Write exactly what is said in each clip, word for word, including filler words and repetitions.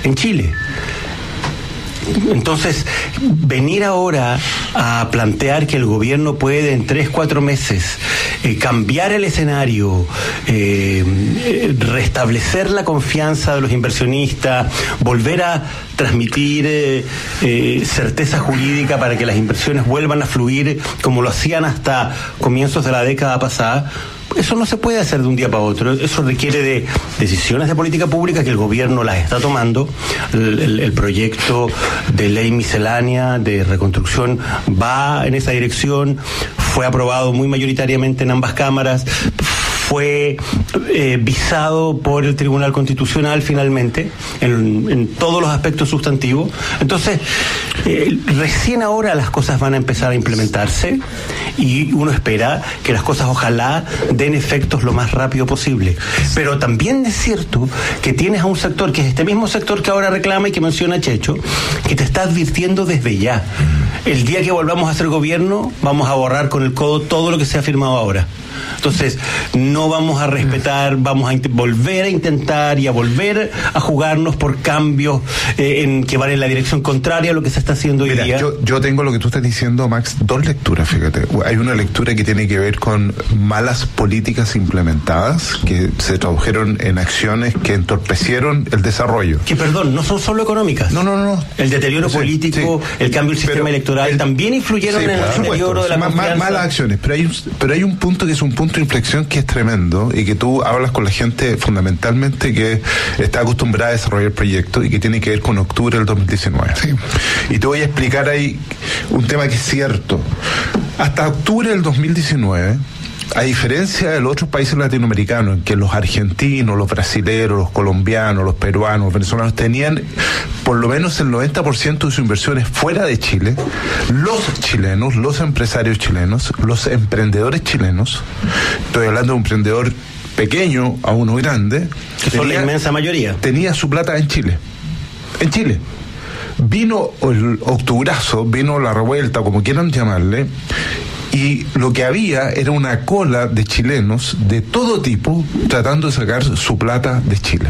en Chile. Entonces, venir ahora a plantear que el gobierno puede en tres, cuatro meses eh, cambiar el escenario, eh, restablecer la confianza de los inversionistas, volver a transmitir eh, eh, certeza jurídica para que las inversiones vuelvan a fluir como lo hacían hasta comienzos de la década pasada, eso no se puede hacer de un día para otro. Eso requiere de decisiones de política pública que el gobierno las está tomando. El, el, el proyecto de ley miscelánea de reconstrucción va en esa dirección, fue aprobado muy mayoritariamente en ambas cámaras, fue eh, visado por el Tribunal Constitucional finalmente en, en todos los aspectos sustantivos. Entonces, eh, recién ahora las cosas van a empezar a implementarse y uno espera que las cosas ojalá den efectos lo más rápido posible. Pero también es cierto que tienes a un sector, que es este mismo sector que ahora reclama y que menciona Checho, que te está advirtiendo desde ya. El día que volvamos a hacer gobierno, vamos a borrar con el codo todo lo que se ha firmado ahora. Entonces, no vamos a respetar, vamos a int- volver a intentar y a volver a jugarnos por cambios eh, en que van en la dirección contraria a lo que se está haciendo hoy Mira, día. Yo, yo tengo lo que tú estás diciendo, Max, dos lecturas, fíjate. Hay una lectura que tiene que ver con malas políticas implementadas que se tradujeron en acciones que entorpecieron el desarrollo. Que, perdón, no son solo económicas. No, no, no. El deterioro Sí, político, sí. el cambio del sistema Pero electoral, el, también influyeron sí, en el deterioro de la ma, confianza. Ma, malas acciones, pero hay, un, pero hay un punto que es un punto de inflexión que es tremendo y que tú hablas con la gente fundamentalmente que está acostumbrada a desarrollar proyectos y que tiene que ver con octubre del dos mil diecinueve. Sí. Y te voy a explicar ahí un tema que es cierto. Hasta octubre del dos mil diecinueve, a diferencia de los otros países latinoamericanos, en que los argentinos, los brasileños, los colombianos, los peruanos, los venezolanos tenían por lo menos el noventa por ciento de sus inversiones fuera de Chile, los chilenos, los empresarios chilenos, los emprendedores chilenos, estoy hablando de un emprendedor pequeño a uno grande, que son la inmensa mayoría, tenía su plata en Chile. En Chile. Vino el octubrazo, vino la revuelta, como quieran llamarle, y lo que había era una cola de chilenos de todo tipo tratando de sacar su plata de Chile.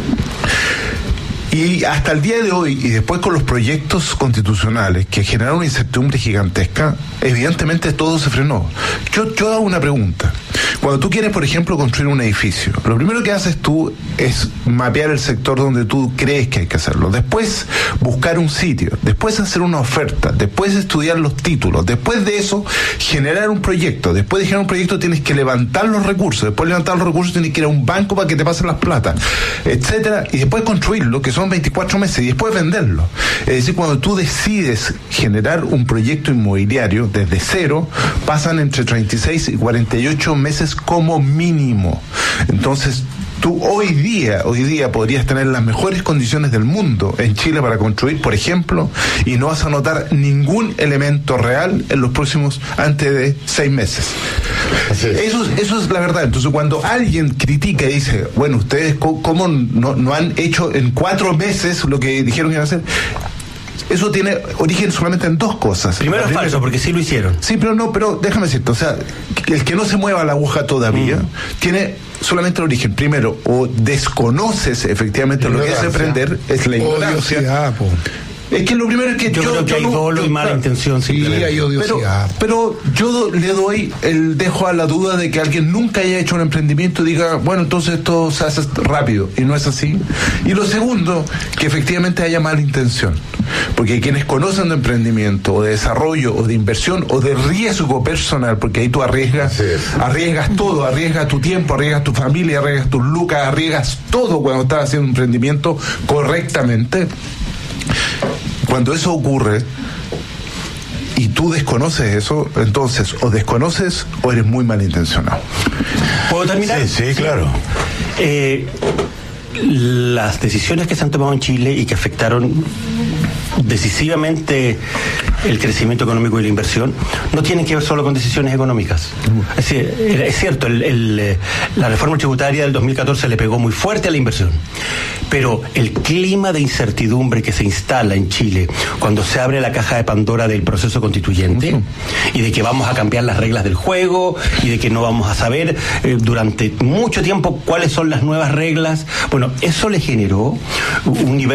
Y hasta el día de hoy, y después con los proyectos constitucionales que generaron una incertidumbre gigantesca, evidentemente todo se frenó. Yo, yo hago una pregunta. Cuando tú quieres, por ejemplo, construir un edificio, lo primero que haces tú es mapear el sector donde tú crees que hay que hacerlo. Después, buscar un sitio. Después, hacer una oferta. Después, estudiar los títulos. Después de eso, generar un proyecto. Después de generar un proyecto, tienes que levantar los recursos. Después de levantar los recursos, tienes que ir a un banco para que te pasen las plata, etcétera. Y después construirlo, que son veinticuatro meses, y después venderlo. Es decir, cuando tú decides generar un proyecto inmobiliario desde cero, pasan entre treinta y seis y cuarenta y ocho meses como mínimo. Entonces, tú hoy día, hoy día podrías tener las mejores condiciones del mundo en Chile para construir, por ejemplo, y no vas a notar ningún elemento real en los próximos, antes de seis meses. Eso, eso es la verdad. Entonces, cuando alguien critica y dice, bueno, ustedes cómo no, no han hecho en cuatro meses lo que dijeron que iban a hacer, eso tiene origen solamente en dos cosas. Primero es falso, porque sí lo hicieron. Sí, pero no, pero déjame decirte, o sea, el que no se mueva la aguja todavía, mm. tiene solamente el origen. Primero, o desconoces efectivamente lo que es emprender, es la ignorancia. Es que lo primero es que yo, yo creo que yo hay no, dolo y mala claro, intención, sí, hay odiosidad. Pero, pero yo le doy el dejo a la duda de que alguien nunca haya hecho un emprendimiento y diga, bueno, entonces esto se hace rápido, y no es así. Y lo segundo, que efectivamente haya mala intención, porque quienes conocen de emprendimiento o de desarrollo o de inversión o de riesgo personal, porque ahí tú arriesgas, sí. arriesgas todo, arriesgas tu tiempo, arriesgas tu familia, arriesgas tus lucas, arriesgas todo cuando estás haciendo un emprendimiento correctamente. Cuando eso ocurre y tú desconoces eso, entonces o desconoces o eres muy malintencionado. ¿Puedo terminar? Sí, sí, claro. Eh, las decisiones que se han tomado en Chile y que afectaron decisivamente el crecimiento económico y la inversión no tienen que ver solo con decisiones económicas. Es, decir, es cierto, el, el, la reforma tributaria del dos mil catorce le pegó muy fuerte a la inversión, pero el clima de incertidumbre que se instala en Chile cuando se abre la caja de Pandora del proceso constituyente uh-huh. y de que vamos a cambiar las reglas del juego y de que no vamos a saber eh, durante mucho tiempo cuáles son las nuevas reglas, bueno, eso le generó un nivel